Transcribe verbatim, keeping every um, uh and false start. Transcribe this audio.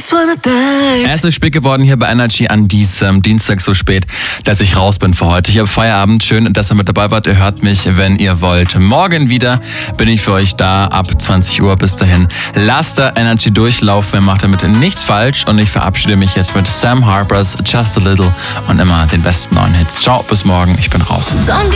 Es ist spät geworden hier bei Energy an diesem Dienstag so spät, dass ich raus bin für heute. Ich habe Feierabend. Schön, dass ihr mit dabei wart. Ihr hört mich, wenn ihr wollt. Morgen wieder bin ich für euch da ab zwanzig Uhr. Bis dahin lasst da Energy durchlaufen. Ihr macht damit nichts falsch. Und ich verabschiede mich jetzt mit Sam Harpers Just a Little und immer den besten neuen Hits. Ciao, bis morgen. Ich bin raus. Don't